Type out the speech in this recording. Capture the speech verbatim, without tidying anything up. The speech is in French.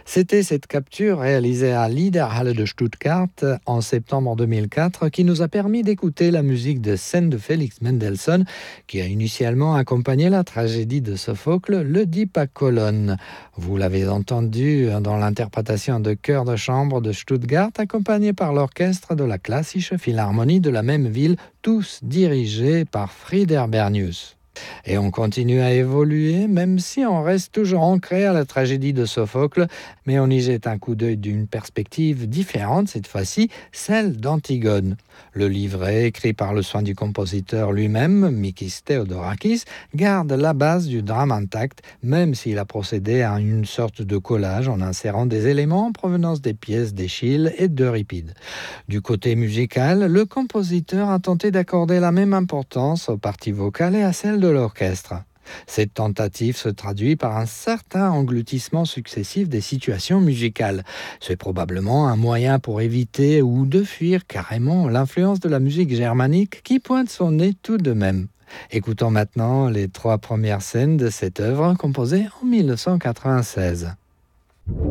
C'était cette capture réalisée à Liederhalle de Stuttgart en septembre deux mille quatre qui nous a permis d'écouter la musique de scène de Félix Mendelssohn qui a initialement accompagné la tragédie de Sophocle, l'Oedipe à colonne. Vous l'avez entendu dans l'interprétation de chœur de chambre de Stuttgart accompagné par l'orchestre de la Klassische Philharmonie de la même ville, tous dirigés par Frieder Bernius. Et on continue à évoluer, même si on reste toujours ancré à la tragédie de Sophocle, mais on y jette un coup d'œil d'une perspective différente cette fois-ci, celle d'Antigone. Le livret, écrit par le soin du compositeur lui-même, Mikis Theodorakis, garde la base du drame intact, même s'il a procédé à une sorte de collage en insérant des éléments en provenance des pièces d'Eschyle et d'Euripide. Du côté musical, le compositeur a tenté d'accorder la même importance aux parties vocales et à celles de l'orchestre. Cette tentative se traduit par un certain engloutissement successif des situations musicales. C'est probablement un moyen pour éviter ou de fuir carrément l'influence de la musique germanique qui pointe son nez tout de même. Écoutons maintenant les trois premières scènes de cette œuvre composée en mille neuf cent quatre-vingt-seize.